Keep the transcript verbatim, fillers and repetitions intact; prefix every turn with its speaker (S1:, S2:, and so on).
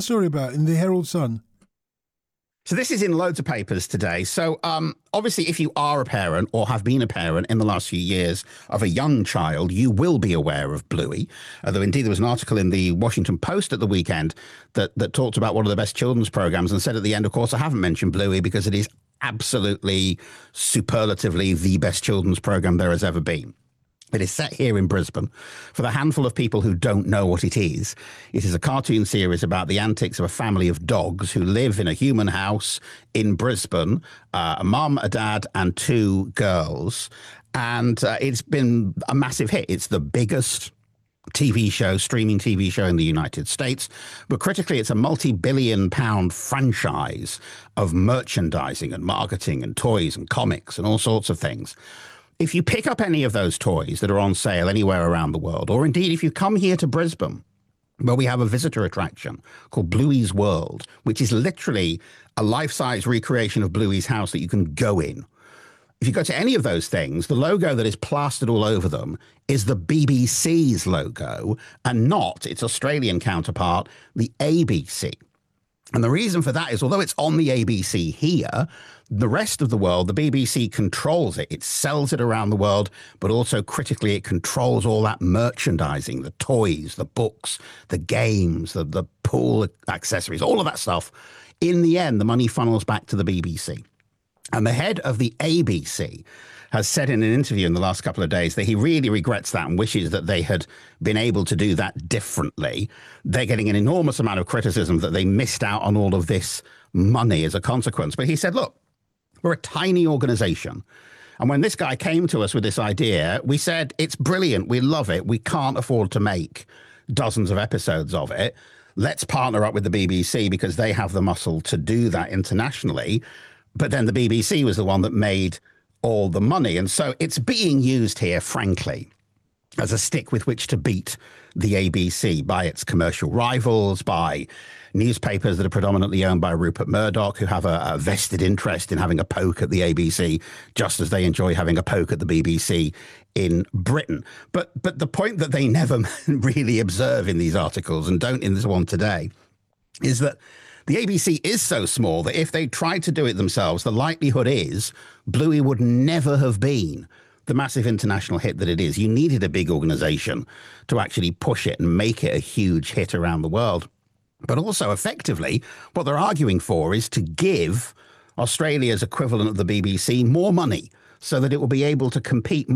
S1: story about in the Herald Sun?
S2: So this is in loads of papers today. So um, obviously, if you are a parent or have been a parent in the last few years of a young child, you will be aware of Bluey. Although indeed there was an article in the Washington Post at the weekend that, that talked about one of the best children's programs and said at the end, of course, I haven't mentioned Bluey because it is absolutely superlatively the best children's program there has ever been. It is set here in Brisbane. For the handful of people who don't know what it is, it is a cartoon series about the antics of a family of dogs who live in a human house in Brisbane, uh, a mum, a dad, and two girls. And uh, it's been a massive hit. It's the biggest T V show, streaming T V show in the United States. But critically, it's a multi-billion pound franchise of merchandising and marketing and toys and comics and all sorts of things. If you pick up any of those toys that are on sale anywhere around the world, or indeed if you come here to Brisbane, where we have a visitor attraction called Bluey's World, which is literally a life-size recreation of Bluey's house that you can go in. If you go to any of those things, the logo that is plastered all over them is the B B C's logo and not its Australian counterpart, the A B C. And the reason for that is, although it's on the A B C here, the rest of the world, the B B C controls it. It sells it around the world, but also critically, it controls all that merchandising, the toys, the books, the games, the, the pool accessories, all of that stuff. In the end, the money funnels back to the B B C. And the head of the A B C has said in an interview in the last couple of days that he really regrets that and wishes that they had been able to do that differently. They're getting an enormous amount of criticism that they missed out on all of this money as a consequence. But he said, look, we're a tiny organization. And when this guy came to us with this idea, we said, it's brilliant. We love it. We can't afford to make dozens of episodes of it. Let's partner up with the B B C because they have the muscle to do that internationally. But then the B B C was the one that made all the money. And so it's being used here, frankly, as a stick with which to beat the A B C by its commercial rivals, by newspapers that are predominantly owned by Rupert Murdoch, who have a, a vested interest in having a poke at the A B C, just as they enjoy having a poke at the B B C in Britain. But but the point that they never really observe in these articles, and don't in this one today, is that the A B C is so small that if they tried to do it themselves, the likelihood is Bluey would never have been the massive international hit that it is. You needed a big organization to actually push it and make it a huge hit around the world. But also, effectively, what they're arguing for is to give Australia's equivalent of the B B C more money so that it will be able to compete